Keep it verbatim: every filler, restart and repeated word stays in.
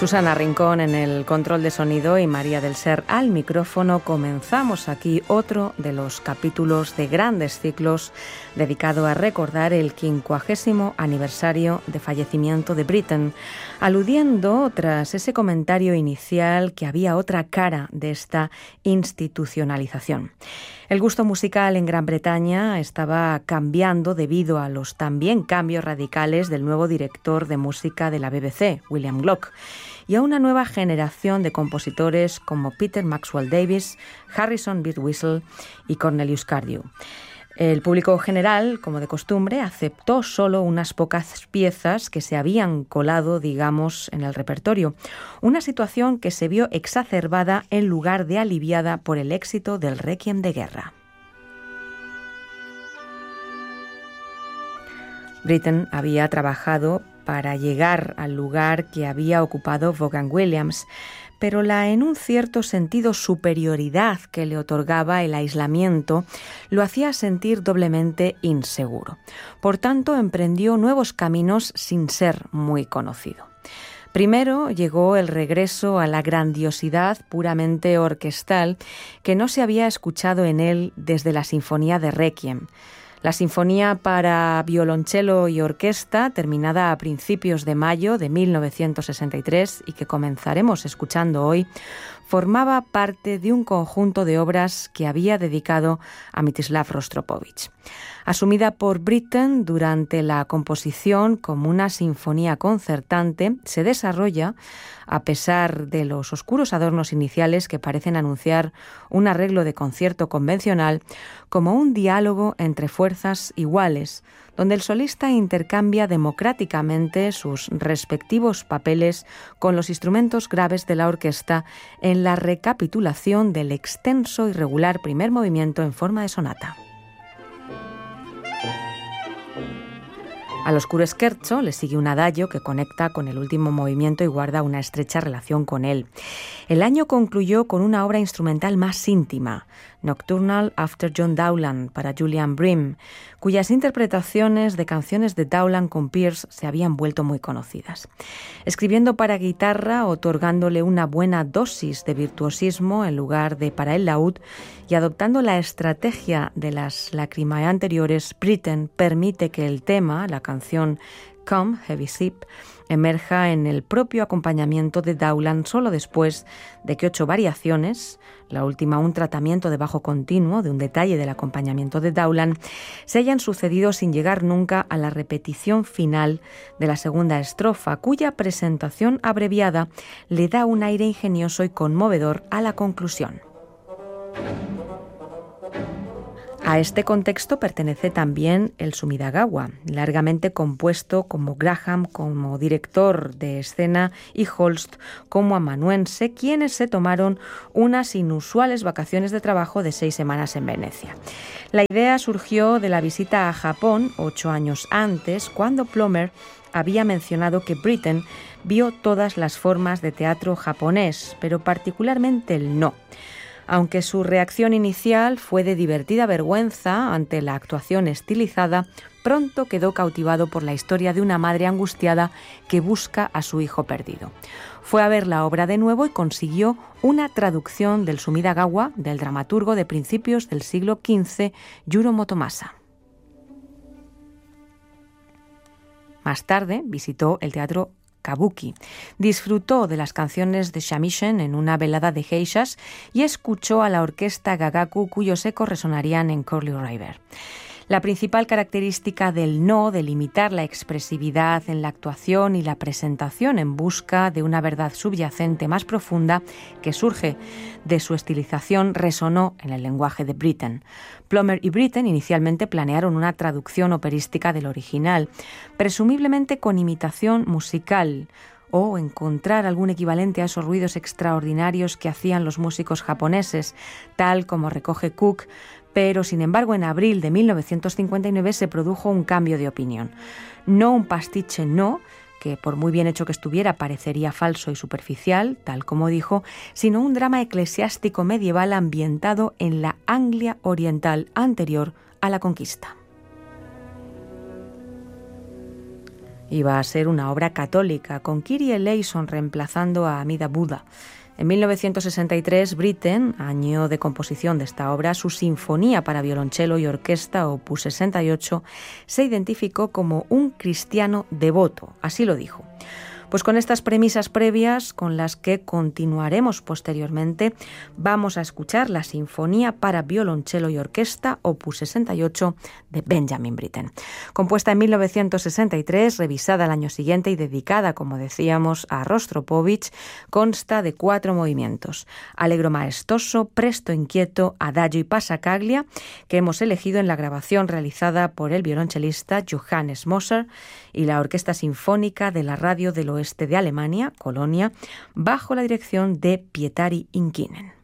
Susana Rincón en el control de sonido y María del Ser al micrófono. Comenzamos aquí otro de los capítulos de grandes ciclos dedicado a recordar el quincuagésimo aniversario de fallecimiento de Britten, aludiendo tras ese comentario inicial que había otra cara de esta institucionalización. El gusto musical en Gran Bretaña estaba cambiando debido a los también cambios radicales del nuevo director de música de la B B C, William Glock, y a una nueva generación de compositores como Peter Maxwell Davies, Harrison Birtwistle y Cornelius Cardew. El público general, como de costumbre, aceptó solo unas pocas piezas que se habían colado, digamos, en el repertorio. Una situación que se vio exacerbada en lugar de aliviada por el éxito del Requiem de guerra. Britten había trabajado para llegar al lugar que había ocupado Vaughan Williams, pero la en un cierto sentido superioridad que le otorgaba el aislamiento lo hacía sentir doblemente inseguro. Por tanto, emprendió nuevos caminos sin ser muy conocido. Primero llegó el regreso a la grandiosidad puramente orquestal que no se había escuchado en él desde la Sinfonía de Requiem. La sinfonía para violonchelo y orquesta, terminada a principios de mayo de mil novecientos sesenta y tres y que comenzaremos escuchando hoy, formaba parte de un conjunto de obras que había dedicado a Mstislav Rostropovich. Asumida por Britten durante la composición como una sinfonía concertante, se desarrolla, a pesar de los oscuros adornos iniciales que parecen anunciar un arreglo de concierto convencional, como un diálogo entre fuerzas iguales, donde el solista intercambia democráticamente sus respectivos papeles con los instrumentos graves de la orquesta en la recapitulación del extenso y regular primer movimiento en forma de sonata. Al oscuro scherzo le sigue un adagio que conecta con el último movimiento y guarda una estrecha relación con él. El año concluyó con una obra instrumental más íntima, Nocturnal After John Dowland, para Julian Bream, cuyas interpretaciones de canciones de Dowland con Pierce se habían vuelto muy conocidas. Escribiendo para guitarra, otorgándole una buena dosis de virtuosismo en lugar de para el laúd, y adoptando la estrategia de las Lacrimae anteriores, Britten permite que el tema, la canción Come, Heavy Sip, emerja en el propio acompañamiento de Dowland solo después de que ocho variaciones, la última un tratamiento de bajo continuo de un detalle del acompañamiento de Dowland, se hayan sucedido sin llegar nunca a la repetición final de la segunda estrofa, cuya presentación abreviada le da un aire ingenioso y conmovedor a la conclusión. A este contexto pertenece también el Sumidagawa, largamente compuesto como Graham como director de escena y Holst como amanuense, quienes se tomaron unas inusuales vacaciones de trabajo de seis semanas en Venecia. La idea surgió de la visita a Japón ocho años antes, cuando Plummer había mencionado que Britten vio todas las formas de teatro japonés, pero particularmente el no. Aunque su reacción inicial fue de divertida vergüenza ante la actuación estilizada, pronto quedó cautivado por la historia de una madre angustiada que busca a su hijo perdido. Fue a ver la obra de nuevo y consiguió una traducción del Sumidagawa del dramaturgo de principios del siglo quince, Yuro Motomasa. Más tarde visitó el teatro Kabuki, disfrutó de las canciones de shamisen en una velada de geishas y escuchó a la orquesta Gagaku cuyos ecos resonarían en Curly River. La principal característica del no de limitar la expresividad en la actuación y la presentación en busca de una verdad subyacente más profunda que surge de su estilización resonó en el lenguaje de Britten. Plummer y Britten inicialmente planearon una traducción operística del original, presumiblemente con imitación musical, o encontrar algún equivalente a esos ruidos extraordinarios que hacían los músicos japoneses, tal como recoge Cook, pero sin embargo en abril de mil novecientos cincuenta y nueve se produjo un cambio de opinión. No un pastiche, no, que por muy bien hecho que estuviera parecería falso y superficial, tal como dijo, sino un drama eclesiástico medieval ambientado en la Anglia oriental anterior a la conquista. Iba a ser una obra católica, con Kyrie Eleison reemplazando a Amida Buddha. En mil novecientos sesenta y tres, Britten, año de composición de esta obra, su sinfonía para violonchelo y orquesta, opus sesenta y ocho, se identificó como un cristiano devoto, así lo dijo. Pues con estas premisas previas, con las que continuaremos posteriormente, vamos a escuchar la Sinfonía para violonchelo y orquesta, opus sesenta y ocho, de Benjamin Britten. Compuesta en mil novecientos sesenta y tres, revisada al año siguiente y dedicada, como decíamos, a Rostropovich, consta de cuatro movimientos: Allegro maestoso, Presto inquieto, Adagio y Passacaglia, que hemos elegido en la grabación realizada por el violonchelista Johannes Moser y la Orquesta Sinfónica de la Radio del Oeste de Alemania, Colonia, bajo la dirección de Pietari Inkinen.